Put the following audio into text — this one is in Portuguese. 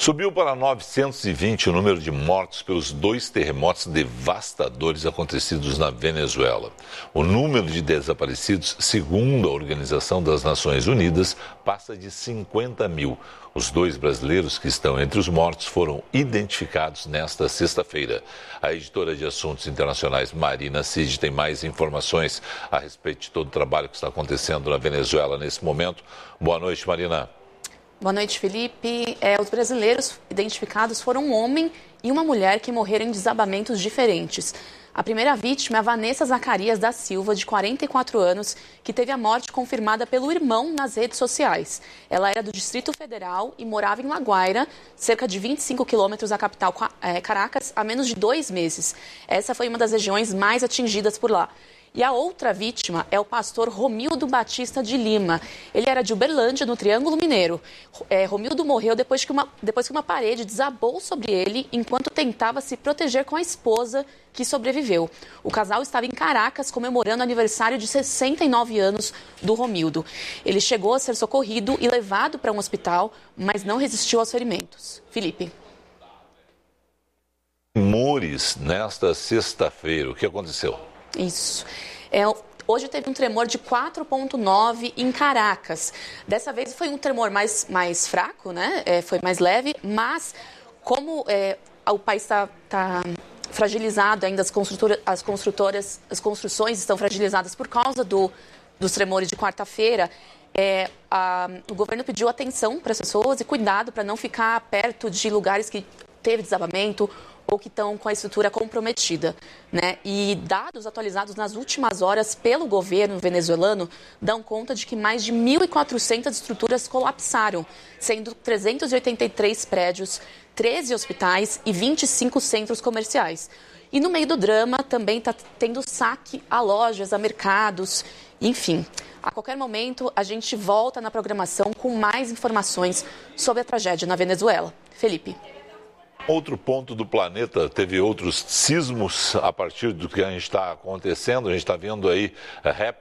Subiu para 920 o número de mortos pelos 2 terremotos devastadores acontecidos na Venezuela. O número de desaparecidos, segundo a Organização das Nações Unidas, passa de 50 mil. Os 2 brasileiros que estão entre os mortos foram identificados nesta sexta-feira. A editora de assuntos internacionais Marina Cid tem mais informações a respeito de todo o trabalho que está acontecendo na Venezuela nesse momento. Boa noite, Marina. Boa noite, Felipe. Os brasileiros identificados foram um homem e uma mulher que morreram em desabamentos diferentes. A primeira vítima é a Vanessa Zacarias da Silva, de 44 anos, que teve a morte confirmada pelo irmão nas redes sociais. Ela era do Distrito Federal e morava em La Guaira, cerca de 25 quilômetros da capital Caracas, há menos de 2 meses. Essa foi uma das regiões mais atingidas por lá. E a outra vítima é o pastor Romildo Batista de Lima. Ele era de Uberlândia, no Triângulo Mineiro. Romildo morreu depois que uma parede desabou sobre ele enquanto tentava se proteger com a esposa, que sobreviveu. O casal estava em Caracas comemorando o aniversário de 69 anos do Romildo. Ele chegou a ser socorrido e levado para um hospital, mas não resistiu aos ferimentos. Felipe. Tremores nesta sexta-feira. O que aconteceu? Isso. Hoje teve um tremor de 4,9 em Caracas. Dessa vez foi um tremor mais fraco, né? Foi mais leve, mas como o país está fragilizado ainda, as construções estão fragilizadas por causa dos tremores de quarta-feira, o governo pediu atenção para as pessoas e cuidado para não ficar perto de lugares que teve desabamento ou que estão com a estrutura comprometida, né? E dados atualizados nas últimas horas pelo governo venezuelano dão conta de que mais de 1.400 estruturas colapsaram, sendo 383 prédios, 13 hospitais e 25 centros comerciais. E no meio do drama também está tendo saque a lojas, a mercados, enfim. A qualquer momento a gente volta na programação com mais informações sobre a tragédia na Venezuela. Felipe. Outro ponto do planeta teve outros sismos a partir do que a gente está acontecendo. A gente está vendo aí